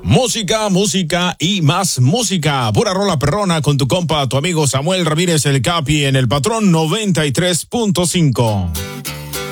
Música, música y más música. Pura rola perrona con tu compa, tu amigo Samuel Ramírez el Capi en el Patrón 93.5.